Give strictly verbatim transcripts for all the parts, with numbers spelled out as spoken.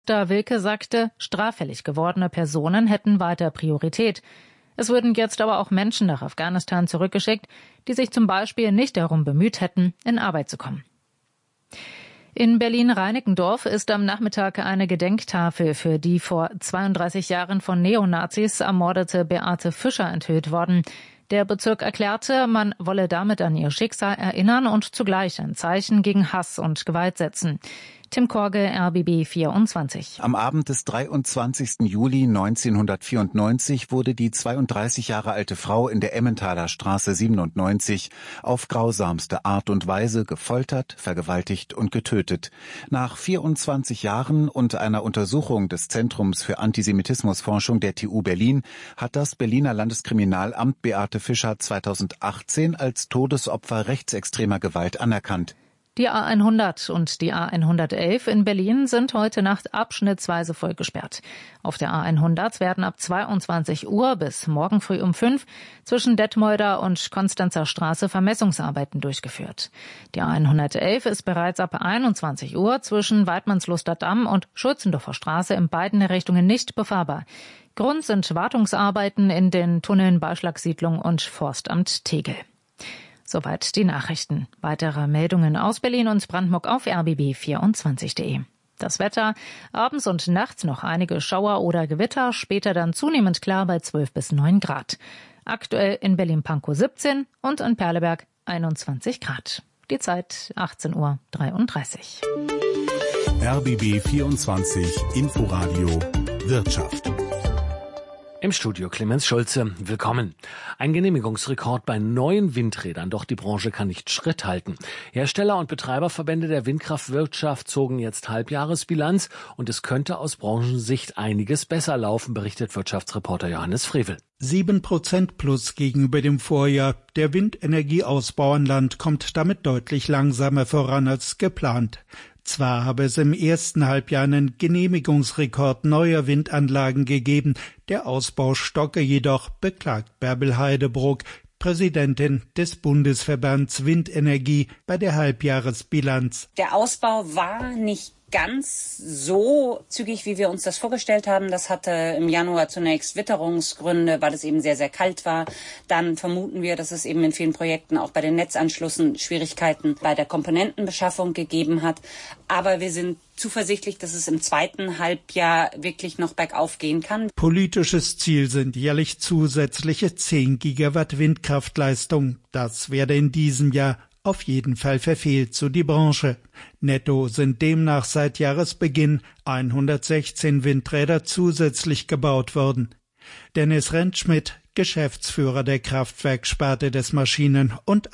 Da Wilke sagte, straffällig gewordene Personen hätten weiter Priorität. Es würden jetzt aber auch Menschen nach Afghanistan zurückgeschickt, die sich zum Beispiel nicht darum bemüht hätten, in Arbeit zu kommen. In Berlin-Reinickendorf ist am Nachmittag eine Gedenktafel für die vor zweiunddreißig Jahren von Neonazis ermordete Beate Fischer enthüllt worden. Der Bezirk erklärte, man wolle damit an ihr Schicksal erinnern und zugleich ein Zeichen gegen Hass und Gewalt setzen. Tim Korge, R B B vierundzwanzig. Am Abend des dreiundzwanzigsten Juli neunzehnhundertvierundneunzig wurde die zweiunddreißig Jahre alte Frau in der Emmentaler Straße siebenundneunzig auf grausamste Art und Weise gefoltert, vergewaltigt und getötet. Nach vierundzwanzig Jahren und einer Untersuchung des Zentrums für Antisemitismusforschung der T U Berlin hat das Berliner Landeskriminalamt Beate Fischer zweitausendachtzehn als Todesopfer rechtsextremer Gewalt anerkannt. Die A hundert und die A hundertelf in Berlin sind heute Nacht abschnittsweise voll gesperrt. Auf der A hundert werden ab zweiundzwanzig Uhr bis morgen früh um fünf zwischen Detmolder und Konstanzer Straße Vermessungsarbeiten durchgeführt. Die A hundertelf ist bereits ab einundzwanzig Uhr zwischen Weidmannsluster Damm und Schulzendorfer Straße in beiden Richtungen nicht befahrbar. Grund sind Wartungsarbeiten in den Tunneln Beischlagsiedlung und Forstamt Tegel. Soweit die Nachrichten. Weitere Meldungen aus Berlin und Brandenburg auf R B B vierundzwanzig punkt de. Das Wetter, abends und nachts noch einige Schauer oder Gewitter, später dann zunehmend klar bei zwölf bis neun Grad. Aktuell in Berlin-Pankow siebzehn und in Perleberg einundzwanzig Grad. Die Zeit achtzehn Uhr dreiunddreißig. R B B vierundzwanzig Inforadio Wirtschaft. Im Studio Clemens Schulze. Willkommen. Ein Genehmigungsrekord bei neuen Windrädern, doch die Branche kann nicht Schritt halten. Hersteller und Betreiberverbände der Windkraftwirtschaft zogen jetzt Halbjahresbilanz und es könnte aus Branchensicht einiges besser laufen, berichtet Wirtschaftsreporter Johannes Frevel. Sieben Prozent plus gegenüber dem Vorjahr. Der Windenergieausbau an Land kommt damit deutlich langsamer voran als geplant. Zwar habe es im ersten Halbjahr einen Genehmigungsrekord neuer Windanlagen gegeben, der Ausbau stocke jedoch, beklagt Bärbel Heidebruck, Präsidentin des Bundesverbands Windenergie, bei der Halbjahresbilanz. Der Ausbau war nicht ganz so zügig, wie wir uns das vorgestellt haben. Das hatte im Januar zunächst Witterungsgründe, weil es eben sehr, sehr kalt war. Dann vermuten wir, dass es eben in vielen Projekten auch bei den Netzanschlüssen Schwierigkeiten bei der Komponentenbeschaffung gegeben hat. Aber wir sind zuversichtlich, dass es im zweiten Halbjahr wirklich noch bergauf gehen kann. Politisches Ziel sind jährlich zusätzliche zehn Gigawatt Windkraftleistung. Das werde in diesem Jahr auf jeden Fall verfehlt, so die Branche. Netto sind demnach seit Jahresbeginn hundertsechzehn Windräder zusätzlich gebaut worden. Dennis Rentschmidt, Geschäftsführer der Kraftwerksparte des Maschinen- und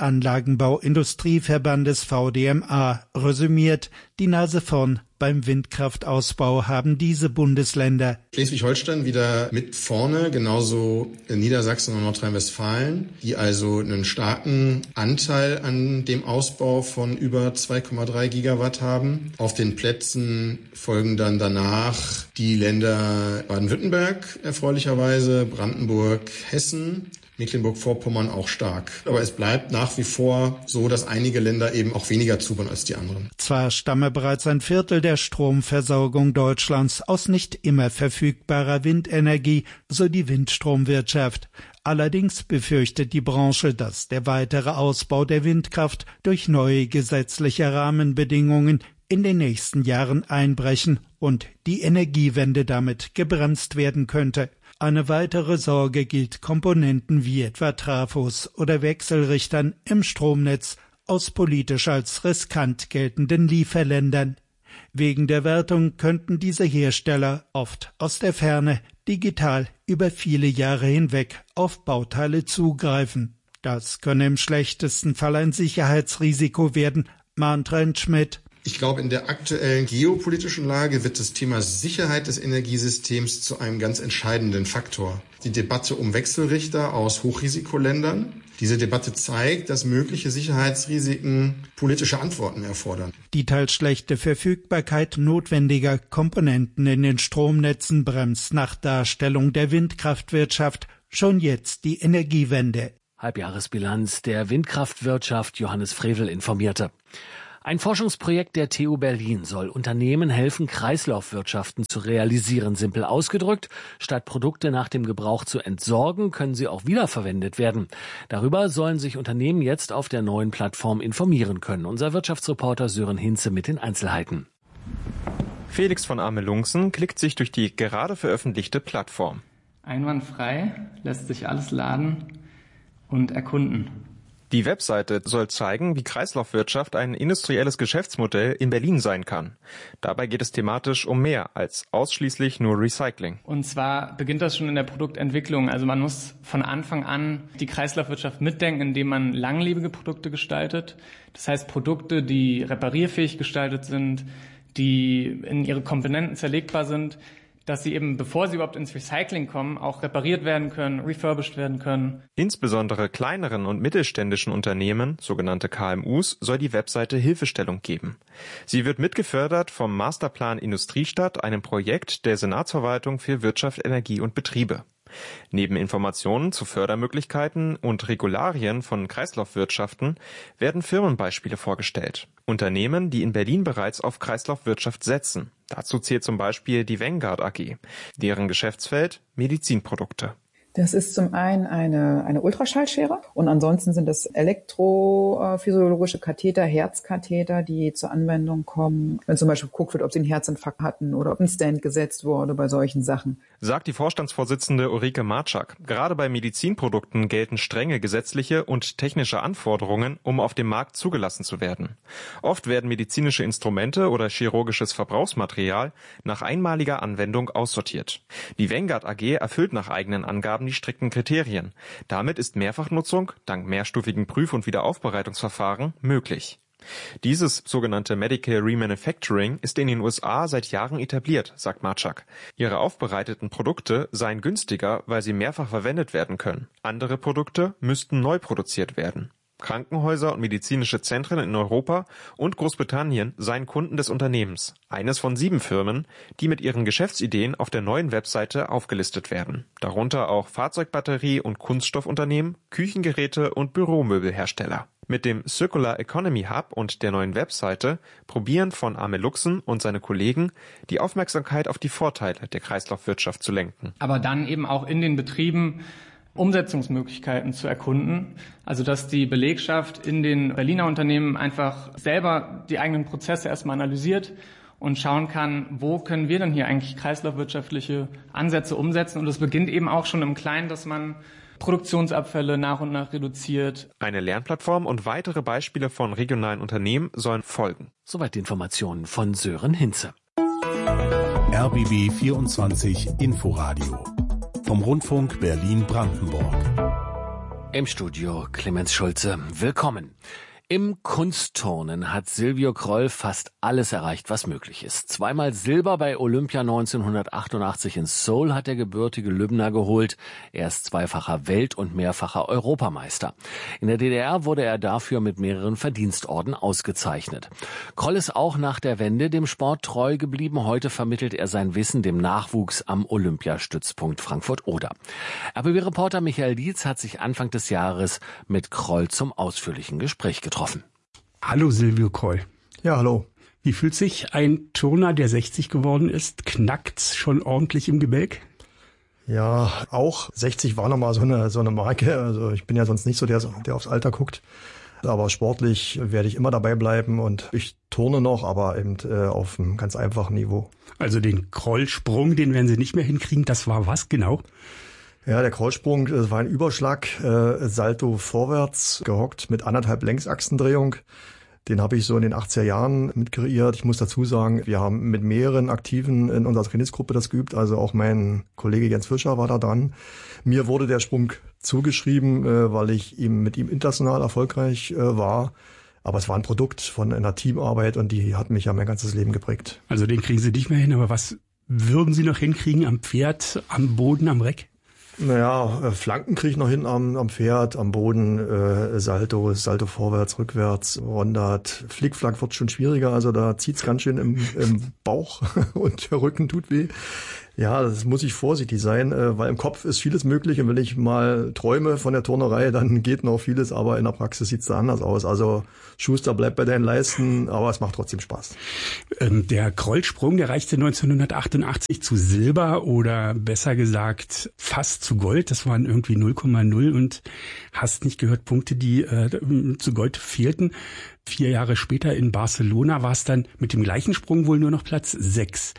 Anlagenbau-Industrieverbandes V D M A, resümiert: Die Nase vorn beim Windkraftausbau haben diese Bundesländer. Schleswig-Holstein wieder mit vorne, genauso in Niedersachsen und Nordrhein-Westfalen, die also einen starken Anteil an dem Ausbau von über zwei Komma drei Gigawatt haben. Auf den Plätzen folgen dann danach die Länder Baden-Württemberg erfreulicherweise, Brandenburg, Hessen, Mecklenburg-Vorpommern auch stark. Aber es bleibt nach wie vor so, dass einige Länder eben auch weniger zubauen als die anderen. Zwar stamme bereits ein Viertel der Stromversorgung Deutschlands aus nicht immer verfügbarer Windenergie, so die Windstromwirtschaft. Allerdings befürchtet die Branche, dass der weitere Ausbau der Windkraft durch neue gesetzliche Rahmenbedingungen in den nächsten Jahren einbrechen und die Energiewende damit gebremst werden könnte. Eine weitere Sorge gilt Komponenten wie etwa Trafos oder Wechselrichtern im Stromnetz aus politisch als riskant geltenden Lieferländern. Wegen der Wertung könnten diese Hersteller oft aus der Ferne digital über viele Jahre hinweg auf Bauteile zugreifen. Das könne im schlechtesten Fall ein Sicherheitsrisiko werden, mahnt Rentschmidt. Ich glaube, in der aktuellen geopolitischen Lage wird das Thema Sicherheit des Energiesystems zu einem ganz entscheidenden Faktor. Die Debatte um Wechselrichter aus Hochrisikoländern. Diese Debatte zeigt, dass mögliche Sicherheitsrisiken politische Antworten erfordern. Die teils schlechte Verfügbarkeit notwendiger Komponenten in den Stromnetzen bremst nach Darstellung der Windkraftwirtschaft schon jetzt die Energiewende. Halbjahresbilanz der Windkraftwirtschaft, Johannes Frevel informierte. Ein Forschungsprojekt der T U Berlin soll Unternehmen helfen, Kreislaufwirtschaften zu realisieren. Simpel ausgedrückt, statt Produkte nach dem Gebrauch zu entsorgen, können sie auch wiederverwendet werden. Darüber sollen sich Unternehmen jetzt auf der neuen Plattform informieren können. Unser Wirtschaftsreporter Sören Hinze mit den Einzelheiten. Felix von Amelungsen klickt sich durch die gerade veröffentlichte Plattform. Einwandfrei lässt sich alles laden und erkunden. Die Webseite soll zeigen, wie Kreislaufwirtschaft ein industrielles Geschäftsmodell in Berlin sein kann. Dabei geht es thematisch um mehr als ausschließlich nur Recycling. Und zwar beginnt das schon in der Produktentwicklung. Also man muss von Anfang an die Kreislaufwirtschaft mitdenken, indem man langlebige Produkte gestaltet. Das heißt Produkte, die reparierfähig gestaltet sind, die in ihre Komponenten zerlegbar sind, dass sie eben, bevor sie überhaupt ins Recycling kommen, auch repariert werden können, refurbished werden können. Insbesondere kleineren und mittelständischen Unternehmen, sogenannte K M Us, soll die Webseite Hilfestellung geben. Sie wird mitgefördert vom Masterplan Industriestadt, einem Projekt der Senatsverwaltung für Wirtschaft, Energie und Betriebe. Neben Informationen zu Fördermöglichkeiten und Regularien von Kreislaufwirtschaften werden Firmenbeispiele vorgestellt. Unternehmen, die in Berlin bereits auf Kreislaufwirtschaft setzen. Dazu zählt zum Beispiel die Vanguard A G. Deren Geschäftsfeld Medizinprodukte. Das ist zum einen eine, eine Ultraschallschere und ansonsten sind das elektrophysiologische Katheter, Herzkatheter, die zur Anwendung kommen, wenn zum Beispiel geguckt wird, ob sie einen Herzinfarkt hatten oder ob ein Stand gesetzt wurde bei solchen Sachen. Sagt die Vorstandsvorsitzende Ulrike Marczak. Gerade bei Medizinprodukten gelten strenge gesetzliche und technische Anforderungen, um auf dem Markt zugelassen zu werden. Oft werden medizinische Instrumente oder chirurgisches Verbrauchsmaterial nach einmaliger Anwendung aussortiert. Die Vanguard A G erfüllt nach eigenen Angaben die strikten Kriterien. Damit ist Mehrfachnutzung, dank mehrstufigen Prüf- und Wiederaufbereitungsverfahren, möglich. Dieses sogenannte Medical Remanufacturing ist in den U S A seit Jahren etabliert, sagt Marczak. Ihre aufbereiteten Produkte seien günstiger, weil sie mehrfach verwendet werden können. Andere Produkte müssten neu produziert werden. Krankenhäuser und medizinische Zentren in Europa und Großbritannien seien Kunden des Unternehmens, eines von sieben Firmen, die mit ihren Geschäftsideen auf der neuen Webseite aufgelistet werden. Darunter auch Fahrzeugbatterie- und Kunststoffunternehmen, Küchengeräte und Büromöbelhersteller. Mit dem Circular Economy Hub und der neuen Webseite probieren von Amelungsen und seine Kollegen, die Aufmerksamkeit auf die Vorteile der Kreislaufwirtschaft zu lenken. Aber dann eben auch in den Betrieben Umsetzungsmöglichkeiten zu erkunden, also dass die Belegschaft in den Berliner Unternehmen einfach selber die eigenen Prozesse erstmal analysiert und schauen kann, wo können wir denn hier eigentlich kreislaufwirtschaftliche Ansätze umsetzen. Und das beginnt eben auch schon im Kleinen, dass man Produktionsabfälle nach und nach reduziert. Eine Lernplattform und weitere Beispiele von regionalen Unternehmen sollen folgen. Soweit die Informationen von Sören Hinze. R B B vierundzwanzig Inforadio vom Rundfunk Berlin-Brandenburg. Im Studio Clemens Schulze. Willkommen. Im Kunstturnen hat Silvio Kroll fast alles erreicht, was möglich ist. Zweimal Silber bei Olympia neunzehnhundertachtundachtzig in Seoul hat der gebürtige Lübner geholt. Er ist zweifacher Welt- und mehrfacher Europameister. In der D D R wurde er dafür mit mehreren Verdienstorden ausgezeichnet. Kroll ist auch nach der Wende dem Sport treu geblieben. Heute vermittelt er sein Wissen dem Nachwuchs am Olympiastützpunkt Frankfurt-Oder. R B B-Reporter Michael Dietz hat sich Anfang des Jahres mit Kroll zum ausführlichen Gespräch getroffen. Hallo Silvio Kroll. Ja, hallo. Wie fühlt sich ein Turner, der sechzig geworden ist? Knackt's schon ordentlich im Gebälk? Ja, auch sechzig war nochmal so eine, so eine Marke. Also ich bin ja sonst nicht so der, der aufs Alter guckt. Aber sportlich werde ich immer dabei bleiben und ich turne noch, aber eben äh, auf einem ganz einfachen Niveau. Also den Krollsprung, den werden Sie nicht mehr hinkriegen. Das war was genau? Ja, der Krollsprung, das war ein Überschlag, äh, Salto vorwärts gehockt mit anderthalb Längsachsendrehung. Den habe ich so in den achtziger Jahren mit kreiert. Ich muss dazu sagen, wir haben mit mehreren Aktiven in unserer Trainingsgruppe das geübt. Also auch mein Kollege Jens Fischer war da dran. Mir wurde der Sprung zugeschrieben, äh, weil ich ihm mit ihm international erfolgreich äh, war. Aber es war ein Produkt von einer Teamarbeit und die hat mich ja mein ganzes Leben geprägt. Also den kriegen Sie nicht mehr hin, aber was würden Sie noch hinkriegen am Pferd, am Boden, am Reck? Naja, Flanken kriege ich noch hin am, am Pferd, am Boden, äh, Salto, Salto vorwärts, rückwärts, Rondert. Flickflack wird schon schwieriger, also da zieht's ganz schön im, im Bauch und der Rücken tut weh. Ja, das muss ich vorsichtig sein, weil im Kopf ist vieles möglich und wenn ich mal träume von der Turnerei, dann geht noch vieles, aber in der Praxis sieht's da anders aus. Also Schuster, bleib bei deinen Leisten, aber es macht trotzdem Spaß. Der Krollsprung, der reichte neunzehnhundertachtundachtzig zu Silber oder besser gesagt fast zu Gold. Das waren irgendwie null Komma null und hast nicht gehört, Punkte, die äh, zu Gold fehlten. Vier Jahre später in Barcelona war es dann mit dem gleichen Sprung wohl nur noch Platz sechs.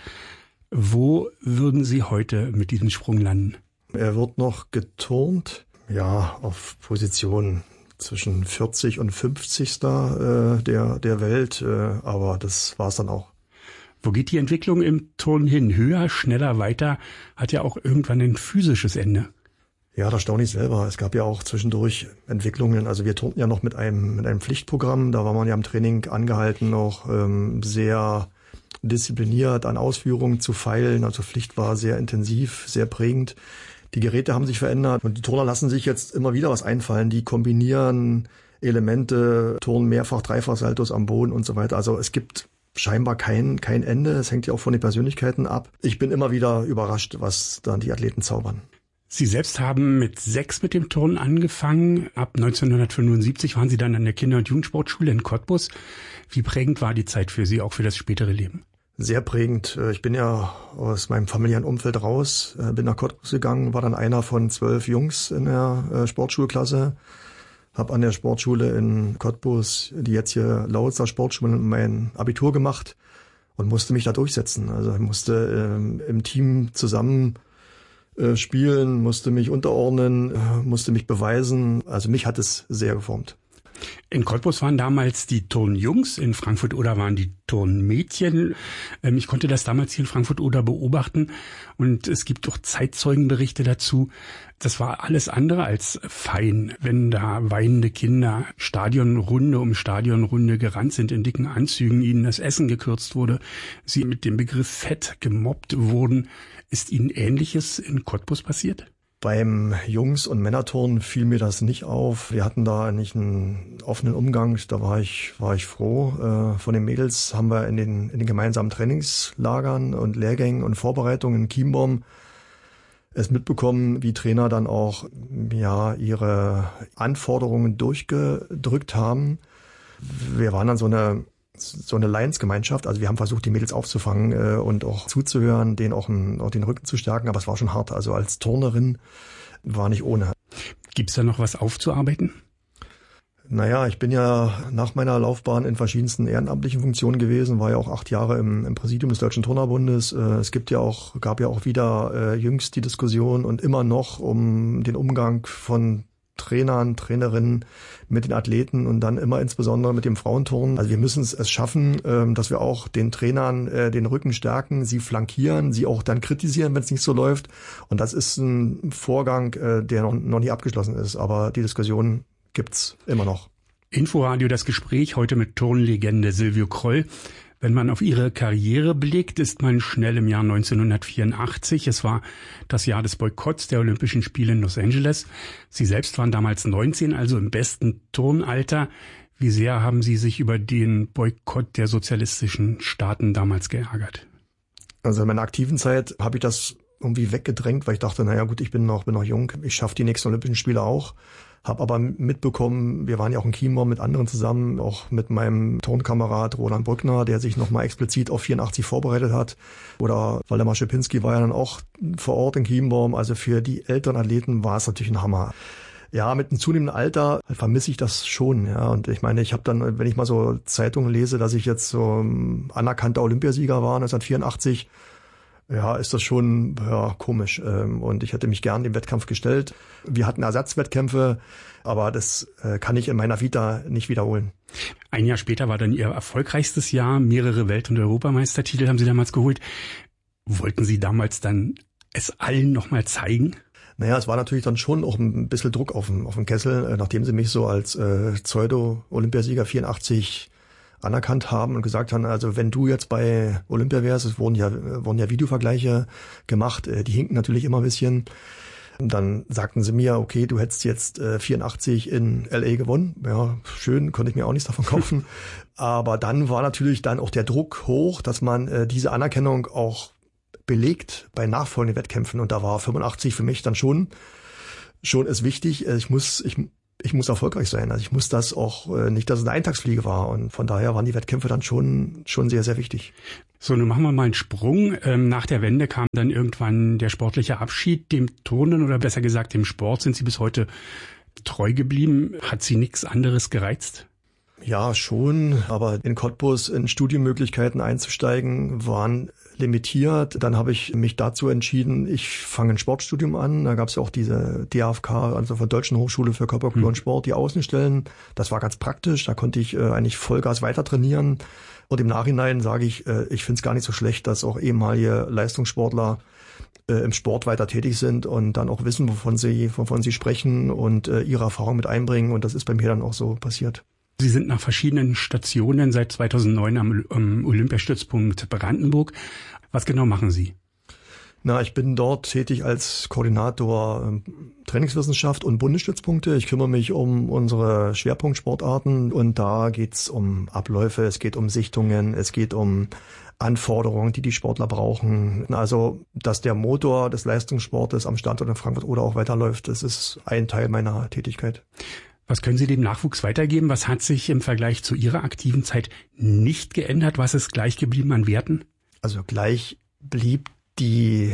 Wo würden Sie heute mit diesem Sprung landen? Er wird noch geturnt, ja, auf Position zwischen vierzig und fünfzig äh, der, der Welt, äh, aber das war's dann auch. Wo geht die Entwicklung im Turnen hin? Höher, schneller, weiter, hat ja auch irgendwann ein physisches Ende. Ja, da staune ich selber. Es gab ja auch zwischendurch Entwicklungen. Also wir turnten ja noch mit einem, mit einem Pflichtprogramm. Da war man ja im Training angehalten, noch ähm, sehr diszipliniert an Ausführungen zu feilen. Also Pflicht war sehr intensiv, sehr prägend. Die Geräte haben sich verändert und die Turner lassen sich jetzt immer wieder was einfallen. Die kombinieren Elemente, turnen mehrfach, dreifach Saltos am Boden und so weiter. Also es gibt scheinbar kein, kein Ende. Es hängt ja auch von den Persönlichkeiten ab. Ich bin immer wieder überrascht, was dann die Athleten zaubern. Sie selbst haben mit sechs mit dem Turnen angefangen. Ab neunzehnhundertfünfundsiebzig waren Sie dann an der Kinder- und Jugendsportschule in Cottbus. Wie prägend war die Zeit für Sie, auch für das spätere Leben? Sehr prägend. Ich bin ja aus meinem familiären Umfeld raus, bin nach Cottbus gegangen, war dann einer von zwölf Jungs in der Sportschulklasse. Habe an der Sportschule in Cottbus, die jetzt hier Lausitzer Sportschule, mein Abitur gemacht und musste mich da durchsetzen. Also ich musste ähm, im Team zusammen äh, spielen, musste mich unterordnen, äh, musste mich beweisen. Also mich hat es sehr geformt. In Cottbus waren damals die Turnjungs, in Frankfurt-Oder waren die Turnmädchen. Ich konnte das damals hier in Frankfurt-Oder beobachten und es gibt auch Zeitzeugenberichte dazu. Das war alles andere als fein, wenn da weinende Kinder Stadionrunde um Stadionrunde gerannt sind in dicken Anzügen, ihnen das Essen gekürzt wurde, sie mit dem Begriff Fett gemobbt wurden. Ist Ihnen Ähnliches in Cottbus passiert? Beim Jungs- und Männerturnen fiel mir das nicht auf. Wir hatten da nicht einen offenen Umgang. Da war ich, war ich froh. Von den Mädels haben wir in den, in den gemeinsamen Trainingslagern und Lehrgängen und Vorbereitungen in Chiembaum es mitbekommen, wie Trainer dann auch, ja, ihre Anforderungen durchgedrückt haben. Wir waren dann so eine, so eine Lions-Gemeinschaft. Also wir haben versucht, die Mädels aufzufangen äh, und auch zuzuhören, denen auch, ein, auch den Rücken zu stärken. Aber es war schon hart. Also als Turnerin war nicht ohne. Gibt's da noch was aufzuarbeiten? Naja, ich bin ja nach meiner Laufbahn in verschiedensten ehrenamtlichen Funktionen gewesen, war ja auch acht Jahre im, im Präsidium des Deutschen Turnerbundes. Äh, es gibt ja auch, gab ja auch wieder äh, jüngst die Diskussion und immer noch um den Umgang von Trainern, Trainerinnen mit den Athleten und dann immer insbesondere mit dem Frauenturnen. Also wir müssen es schaffen, dass wir auch den Trainern den Rücken stärken, sie flankieren, sie auch dann kritisieren, wenn es nicht so läuft. Und das ist ein Vorgang, der noch, noch nicht abgeschlossen ist. Aber die Diskussion gibt's immer noch. Inforadio, das Gespräch heute mit Turnlegende Silvio Kroll. Wenn man auf ihre Karriere blickt, ist man schnell im Jahr neunzehnhundertvierundachtzig. Es war das Jahr des Boykotts der Olympischen Spiele in Los Angeles. Sie selbst waren damals neunzehn, also im besten Turnalter. Wie sehr haben Sie sich über den Boykott der sozialistischen Staaten damals geärgert? Also in meiner aktiven Zeit habe ich das irgendwie weggedrängt, weil ich dachte, naja gut, ich bin noch, bin noch jung, ich schaffe die nächsten Olympischen Spiele auch. Hab aber mitbekommen, wir waren ja auch in Chiembaum mit anderen zusammen, auch mit meinem Turnkamerad Roland Brückner, der sich nochmal explizit auf vierundachtzig vorbereitet hat. Oder Waldemar Schepinski war ja dann auch vor Ort in Chiembaum. Also für die älteren Athleten war es natürlich ein Hammer. Ja, mit einem zunehmenden Alter vermisse ich das schon. Ja, und ich meine, ich habe dann, wenn ich mal so Zeitungen lese, dass ich jetzt so anerkannter Olympiasieger war neunzehnhundertvierundachtzig, ja, ist das schon ja, komisch. Und ich hätte mich gern dem Wettkampf gestellt. Wir hatten Ersatzwettkämpfe, aber das kann ich in meiner Vita nicht wiederholen. Ein Jahr später war dann Ihr erfolgreichstes Jahr. Mehrere Welt- und Europameistertitel haben Sie damals geholt. Wollten Sie damals dann es allen nochmal zeigen? Naja, es war natürlich dann schon auch ein bisschen Druck auf dem, auf dem Kessel, nachdem Sie mich so als äh, Pseudo-Olympiasieger vierundachtzig anerkannt haben und gesagt haben, also wenn du jetzt bei Olympia wärst, es wurden ja, wurden ja Videovergleiche gemacht, die hinken natürlich immer ein bisschen. Und dann sagten sie mir, okay, du hättest jetzt äh, vierundachtzig in L A gewonnen. Ja, schön, konnte ich mir auch nichts davon kaufen. Aber dann war natürlich dann auch der Druck hoch, dass man äh, diese Anerkennung auch belegt bei nachfolgenden Wettkämpfen. Und da war fünfundachtzig für mich dann schon, schon ist wichtig. Ich muss, ich, ich muss erfolgreich sein. Also ich muss das auch, nicht, dass es eine Eintagsfliege war. Und von daher waren die Wettkämpfe dann schon, schon sehr, sehr wichtig. So, nun machen wir mal einen Sprung. Ähm, nach der Wende kam dann irgendwann der sportliche Abschied. Dem Turnen oder besser gesagt dem Sport sind Sie bis heute treu geblieben. Hat Sie nichts anderes gereizt? Ja, schon. Aber in Cottbus in Studienmöglichkeiten einzusteigen, waren limitiert. Dann habe ich mich dazu entschieden, ich fange ein Sportstudium an. Da gab es ja auch diese D A F K, also von Deutschen Hochschule für Körperkultur hm. und Sport, die Außenstellen. Das war ganz praktisch. Da konnte ich äh, eigentlich Vollgas weiter trainieren. Und im Nachhinein sage ich, äh, ich finde es gar nicht so schlecht, dass auch ehemalige Leistungssportler äh, im Sport weiter tätig sind und dann auch wissen, wovon sie, wovon sie sprechen und äh, ihre Erfahrung mit einbringen. Und das ist bei mir dann auch so passiert. Sie sind nach verschiedenen Stationen seit zweitausendneun am, am Olympiastützpunkt Brandenburg. Was genau machen Sie? Na, ich bin dort tätig als Koordinator äh, Trainingswissenschaft und Bundesstützpunkte. Ich kümmere mich um unsere Schwerpunktsportarten und da geht's um Abläufe, es geht um Sichtungen, es geht um Anforderungen, die die Sportler brauchen. Also, dass der Motor des Leistungssportes am Standort in Frankfurt oder auch weiterläuft, das ist ein Teil meiner Tätigkeit. Was können Sie dem Nachwuchs weitergeben? Was hat sich im Vergleich zu Ihrer aktiven Zeit nicht geändert? Was ist gleich geblieben an Werten? Also gleich blieb die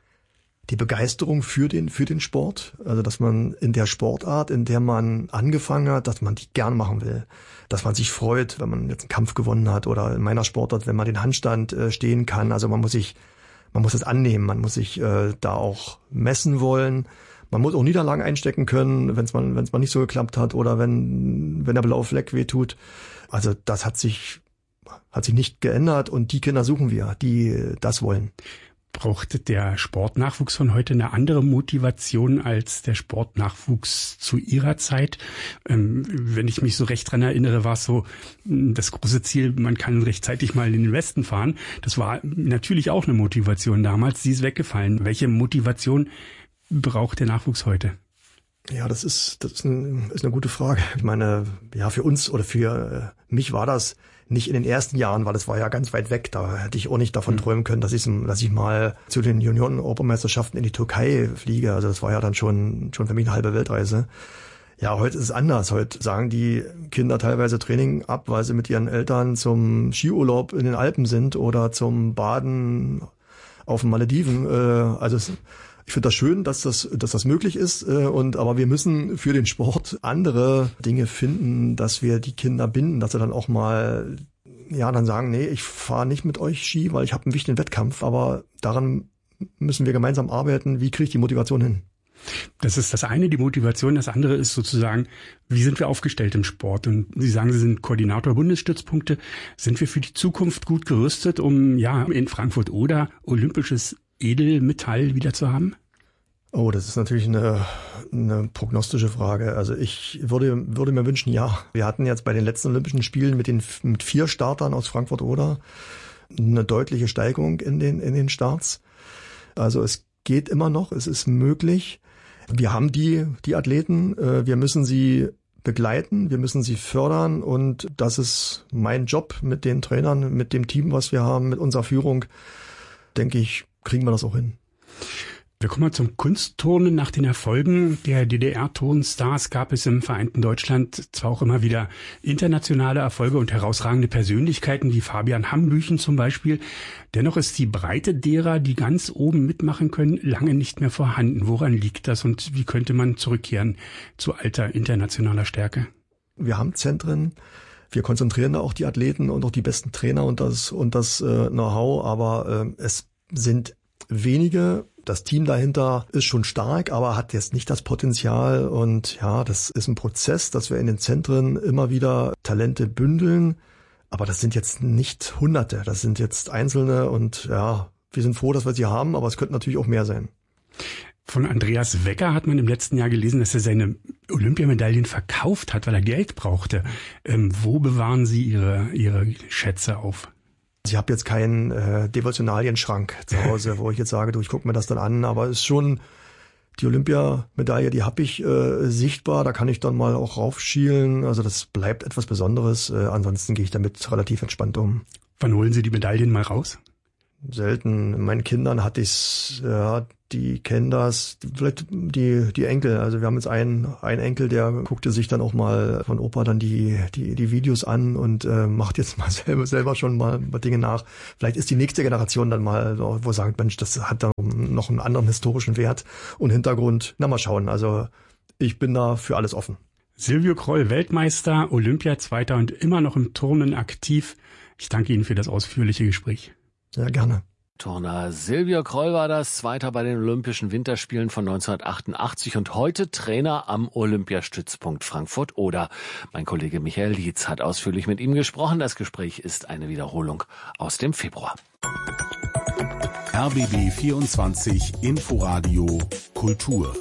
die Begeisterung für den für den Sport, also dass man in der Sportart, in der man angefangen hat, dass man die gern machen will, dass man sich freut, wenn man jetzt einen Kampf gewonnen hat oder in meiner Sportart, wenn man den Handstand äh, stehen kann. Also man muss sich man muss es annehmen, man muss sich äh, da auch messen wollen. Man muss auch Niederlagen einstecken können, wenn es mal, wenn es mal nicht so geklappt hat oder wenn, wenn der blaue Fleck wehtut. Also das hat sich, hat sich nicht geändert und die Kinder suchen wir, die das wollen. Braucht der Sportnachwuchs von heute eine andere Motivation als der Sportnachwuchs zu Ihrer Zeit? Ähm, wenn ich mich so recht dran erinnere, war es so das große Ziel, man kann rechtzeitig mal in den Westen fahren. Das war natürlich auch eine Motivation damals, die ist weggefallen. Welche Motivation braucht der Nachwuchs heute? Ja, das ist das ist, ein, ist eine gute Frage. Ich meine, ja, für uns oder für mich war das nicht in den ersten Jahren, weil das war ja ganz weit weg. Da hätte ich auch nicht davon mhm. träumen können, dass ich, dass ich mal zu den Junioren-Europameisterschaften in die Türkei fliege. Also das war ja dann schon schon für mich eine halbe Weltreise. Ja, heute ist es anders. Heute sagen die Kinder teilweise Training ab, weil sie mit ihren Eltern zum Skiurlaub in den Alpen sind oder zum Baden auf den Malediven. Also es, ich finde das schön, dass das, dass das möglich ist. Und aber wir müssen für den Sport andere Dinge finden, dass wir die Kinder binden, dass sie dann auch mal, ja, dann sagen, nee, ich fahre nicht mit euch Ski, weil ich habe einen wichtigen Wettkampf. Aber daran müssen wir gemeinsam arbeiten. Wie kriege ich die Motivation hin? Das ist das eine, die Motivation. Das andere ist sozusagen, wie sind wir aufgestellt im Sport? Und Sie sagen, Sie sind Koordinator Bundesstützpunkte. Sind wir für die Zukunft gut gerüstet, um ja in Frankfurt oder olympisches Edelmetall wieder zu haben? Oh, das ist natürlich eine, eine prognostische Frage. Also ich würde, würde mir wünschen, ja. Wir hatten jetzt bei den letzten Olympischen Spielen mit den mit vier Startern aus Frankfurt-Oder eine deutliche Steigerung in den in den Starts. Also es geht immer noch, es ist möglich. Wir haben die die Athleten, wir müssen sie begleiten, wir müssen sie fördern und das ist mein Job mit den Trainern, mit dem Team, was wir haben, mit unserer Führung. Denke ich, kriegen wir das auch hin. Wir kommen mal zum Kunstturnen. Nach den Erfolgen der D D R-Turnstars gab es im vereinten Deutschland zwar auch immer wieder internationale Erfolge und herausragende Persönlichkeiten wie Fabian Hambüchen zum Beispiel. Dennoch ist die Breite derer, die ganz oben mitmachen können, lange nicht mehr vorhanden. Woran liegt das und wie könnte man zurückkehren zu alter internationaler Stärke? Wir haben Zentren. Wir konzentrieren da auch die Athleten und auch die besten Trainer und das und das äh, Know-how, aber äh, es sind wenige. Das Team dahinter ist schon stark, aber hat jetzt nicht das Potenzial und ja, das ist ein Prozess, dass wir in den Zentren immer wieder Talente bündeln, aber das sind jetzt nicht Hunderte, das sind jetzt Einzelne und ja, wir sind froh, dass wir sie haben, aber es könnten natürlich auch mehr sein. Von Andreas Wecker hat man im letzten Jahr gelesen, dass er seine Olympiamedaillen verkauft hat, weil er Geld brauchte. Ähm, wo bewahren Sie Ihre, Ihre Schätze auf? Ich habe jetzt keinen äh, Devotionalienschrank zu Hause, wo ich jetzt sage, du, ich gucke mir das dann an, aber es ist schon die Olympiamedaille, die habe ich äh, sichtbar, da kann ich dann mal auch raufschielen, also das bleibt etwas Besonderes, äh, ansonsten gehe ich damit relativ entspannt um. Wann holen Sie die Medaillen mal raus? selten. Meinen Kindern hatte ich's, ja, die kennen das, vielleicht die die Enkel. Also wir haben jetzt einen einen Enkel, der guckte sich dann auch mal von Opa dann die die die Videos an und äh, macht jetzt mal selber selber schon mal Dinge nach. Vielleicht ist die nächste Generation dann mal so, wo sagt, Mensch, das hat dann noch einen anderen historischen Wert und Hintergrund. Na, mal schauen. Also ich bin da für alles offen. Silvio Kroll, Weltmeister, Olympiazweiter und immer noch im Turnen aktiv. Ich danke Ihnen für das ausführliche Gespräch. Ja, gerne. Turner Silvio Kroll war das, Zweiter bei den Olympischen Winterspielen von neunzehnhundertachtundachtzig und heute Trainer am Olympiastützpunkt Frankfurt-Oder. Mein Kollege Michael Lietz hat ausführlich mit ihm gesprochen. Das Gespräch ist eine Wiederholung aus dem Februar. R B B vierundzwanzig Inforadio Kultur.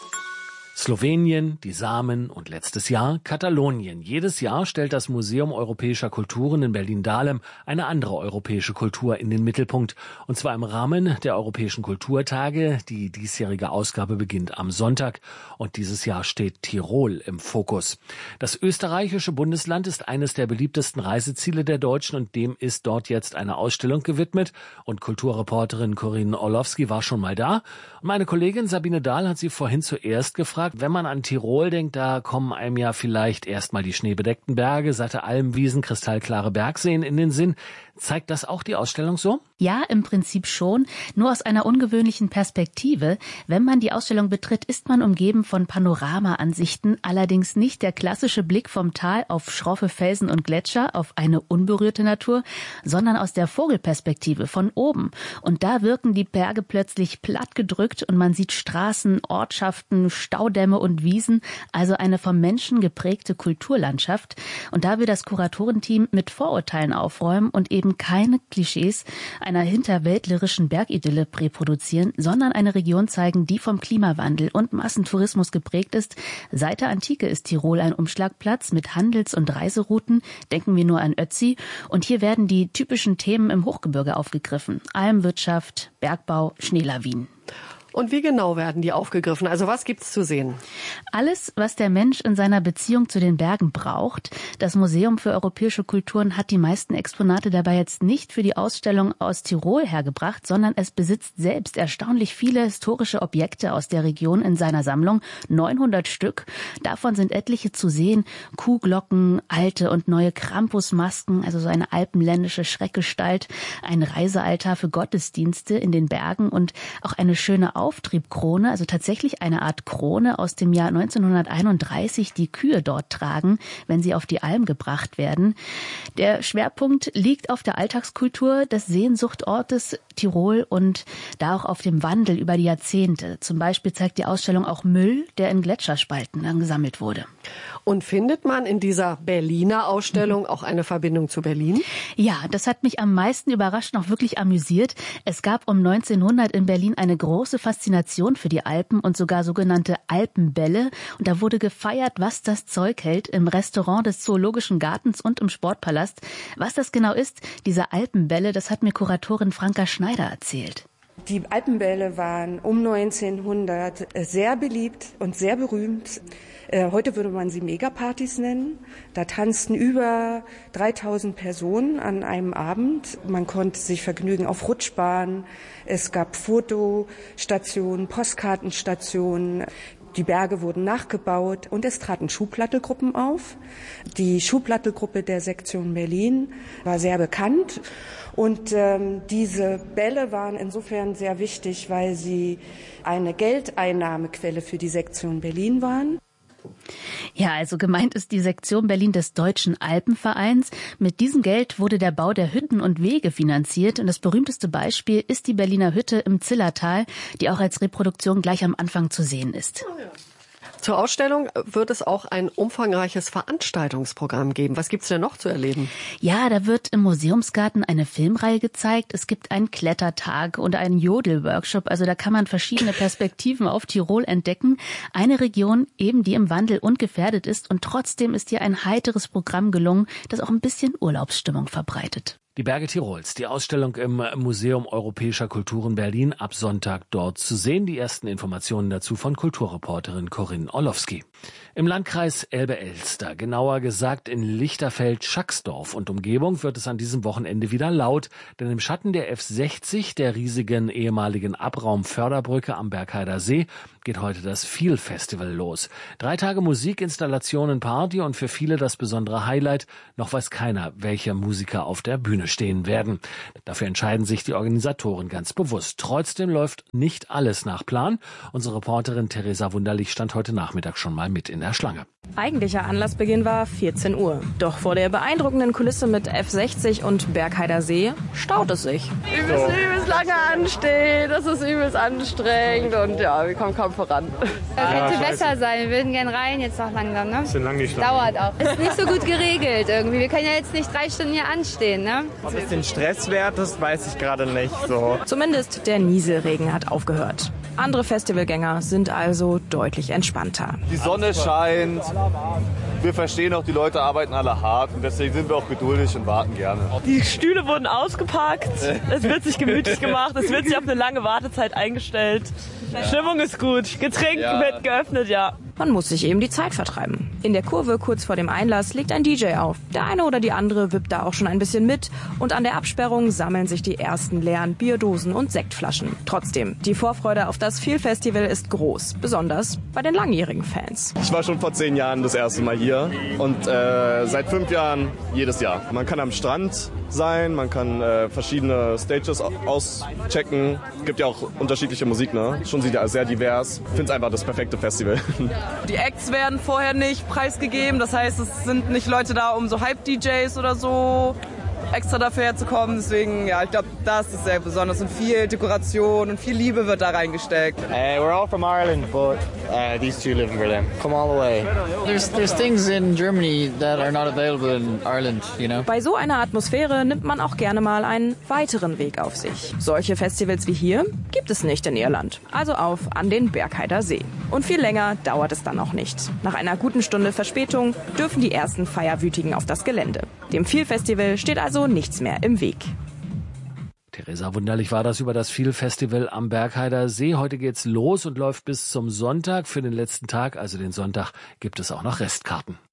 Slowenien, die Samen und letztes Jahr Katalonien. Jedes Jahr stellt das Museum Europäischer Kulturen in Berlin-Dahlem eine andere europäische Kultur in den Mittelpunkt. Und zwar im Rahmen der Europäischen Kulturtage. Die diesjährige Ausgabe beginnt am Sonntag. Und dieses Jahr steht Tirol im Fokus. Das österreichische Bundesland ist eines der beliebtesten Reiseziele der Deutschen und dem ist dort jetzt eine Ausstellung gewidmet. Und Kulturreporterin Corinne Orlowski war schon mal da. Und meine Kollegin Sabine Dahl hat sie vorhin zuerst gefragt, wenn man an Tirol denkt, da kommen einem ja vielleicht erstmal die schneebedeckten Berge, satte Almwiesen, kristallklare Bergseen in den Sinn. Zeigt das auch die Ausstellung so? Ja, im Prinzip schon, nur aus einer ungewöhnlichen Perspektive. Wenn man die Ausstellung betritt, ist man umgeben von Panoramaansichten, allerdings nicht der klassische Blick vom Tal auf schroffe Felsen und Gletscher, auf eine unberührte Natur, sondern aus der Vogelperspektive von oben. Und da wirken die Berge plötzlich plattgedrückt und man sieht Straßen, Ortschaften, Staudämme und Wiesen, also eine vom Menschen geprägte Kulturlandschaft. Und da will das Kuratorenteam mit Vorurteilen aufräumen und eben keine Klischees einer hinterwäldlerischen Bergidylle reproduzieren, sondern eine Region zeigen, die vom Klimawandel und Massentourismus geprägt ist. Seit der Antike ist Tirol ein Umschlagplatz mit Handels- und Reiserouten. Denken wir nur an Ötzi. Und hier werden die typischen Themen im Hochgebirge aufgegriffen. Almwirtschaft, Bergbau, Schneelawinen. Und wie genau werden die aufgegriffen? Also was gibt's zu sehen? Alles, was der Mensch in seiner Beziehung zu den Bergen braucht. Das Museum für europäische Kulturen hat die meisten Exponate dabei jetzt nicht für die Ausstellung aus Tirol hergebracht, sondern es besitzt selbst erstaunlich viele historische Objekte aus der Region in seiner Sammlung. neunhundert Stück. Davon sind etliche zu sehen. Kuhglocken, alte und neue Krampusmasken, also so eine alpenländische Schreckgestalt, ein Reisealtar für Gottesdienste in den Bergen und auch eine schöne Auftriebkrone, also tatsächlich eine Art Krone aus dem Jahr neunzehnhunderteinunddreißig, die Kühe dort tragen, wenn sie auf die Alm gebracht werden. Der Schwerpunkt liegt auf der Alltagskultur des Sehnsuchtortes Tirol und da auch auf dem Wandel über die Jahrzehnte. Zum Beispiel zeigt die Ausstellung auch Müll, der in Gletscherspalten dann gesammelt wurde. Und findet man in dieser Berliner Ausstellung auch eine Verbindung zu Berlin? Ja, das hat mich am meisten überrascht, noch wirklich amüsiert. Es gab um neunzehnhundert in Berlin eine große Faszination für die Alpen und sogar sogenannte Alpenbälle. Und da wurde gefeiert, was das Zeug hält, im Restaurant des Zoologischen Gartens und im Sportpalast. Was das genau ist, diese Alpenbälle, das hat mir Kuratorin Franka Schneider erzählt. Die Alpenbälle waren um neunzehnhundert sehr beliebt und sehr berühmt. Heute würde man sie Megapartys nennen. Da tanzten über dreitausend Personen an einem Abend. Man konnte sich vergnügen auf Rutschbahnen. Es gab Fotostationen, Postkartenstationen. Die Berge wurden nachgebaut und es traten Schuhplattelgruppen auf. Die Schuhplattelgruppe der Sektion Berlin war sehr bekannt. Und ähm, diese Bälle waren insofern sehr wichtig, weil sie eine Geldeinnahmequelle für die Sektion Berlin waren. Ja, also gemeint ist die Sektion Berlin des Deutschen Alpenvereins. Mit diesem Geld wurde der Bau der Hütten und Wege finanziert. Und das berühmteste Beispiel ist die Berliner Hütte im Zillertal, die auch als Reproduktion gleich am Anfang zu sehen ist. Oh ja. Zur Ausstellung wird es auch ein umfangreiches Veranstaltungsprogramm geben. Was gibt's denn noch zu erleben? Ja, da wird im Museumsgarten eine Filmreihe gezeigt. Es gibt einen Klettertag und einen Jodel-Workshop. Also da kann man verschiedene Perspektiven auf Tirol entdecken. Eine Region eben, die im Wandel und gefährdet ist. Und trotzdem ist hier ein heiteres Programm gelungen, das auch ein bisschen Urlaubsstimmung verbreitet. Die Berge Tirols, die Ausstellung im Museum Europäischer Kulturen Berlin, ab Sonntag dort zu sehen. Die ersten Informationen dazu von Kulturreporterin Corinne Orlowski. Im Landkreis Elbe-Elster, genauer gesagt in Lichterfeld-Schacksdorf und Umgebung, wird es an diesem Wochenende wieder laut, denn im Schatten der F sechzig, der riesigen ehemaligen Abraumförderbrücke am Bergheider See, geht heute das Feel Festival los. Drei Tage Musik, Installationen, Party und für viele das besondere Highlight, noch weiß keiner, welche Musiker auf der Bühne stehen werden. Dafür entscheiden sich die Organisatoren ganz bewusst. Trotzdem läuft nicht alles nach Plan. Unsere Reporterin Theresa Wunderlich stand heute Nachmittag schon mal mit in der Schlange. Eigentlicher Anlassbeginn war vierzehn Uhr. Doch vor der beeindruckenden Kulisse mit F sechzig und Bergheider See staut es sich. Wir müssen übelst lange anstehen, das ist übelst anstrengend und ja, wir kommen kaum voran. Es ja, könnte besser sein, wir würden gerne rein jetzt noch langsam, ne? Ist lang nicht lang. Dauert auch. Ist nicht so gut geregelt irgendwie, wir können ja jetzt nicht drei Stunden hier anstehen, ne? Ob es den Stress wert ist, weiß ich gerade nicht so. Zumindest der Nieselregen hat aufgehört. Andere Festivalgänger sind also deutlich entspannter. Die Sonne scheint, wir verstehen auch, die Leute arbeiten alle hart und deswegen sind wir auch geduldig und warten gerne. Die Stühle wurden ausgepackt, es wird sich gemütlich gemacht, es wird sich auf eine lange Wartezeit eingestellt. Stimmung ist gut, Getränk ja. wird geöffnet, ja. Man muss sich eben die Zeit vertreiben. In der Kurve kurz vor dem Einlass legt ein D J auf. Der eine oder die andere wippt da auch schon ein bisschen mit und an der Absperrung sammeln sich die ersten leeren Bierdosen und Sektflaschen. Trotzdem, die Vorfreude auf das Feel Festival ist groß, besonders bei den langjährigen Fans. Ich war schon vor zehn Jahren das erste Mal hier und äh, seit fünf Jahren jedes Jahr. Man kann am Strand sein, man kann äh, verschiedene Stages auschecken. Es gibt ja auch unterschiedliche Musik, ne? Schon sehr divers. Ich finde es einfach das perfekte Festival. Die Acts werden vorher nicht preisgegeben, das heißt, es sind nicht Leute da, um so Hype-D Js oder so extra dafür herzukommen. Deswegen, ja, ich glaube, das ist sehr besonders und viel Dekoration und viel Liebe wird da reingesteckt. Uh, we're all from Ireland, but uh, these two live in Berlin. Come all the way. There's there's things in Germany that are not available in Ireland, you know. Bei so einer Atmosphäre nimmt man auch gerne mal einen weiteren Weg auf sich. Solche Festivals wie hier gibt es nicht in Irland. Also auf an den Bergheider See. Und viel länger dauert es dann auch nicht. Nach einer guten Stunde Verspätung dürfen die ersten Feierwütigen auf das Gelände. Dem Feel Festival steht also nichts mehr im Weg. Theresa Wunderlich war das über das Feel Festival am Bergheider See. Heute geht's los und läuft bis zum Sonntag. Für den letzten Tag, also den Sonntag, gibt es auch noch Restkarten.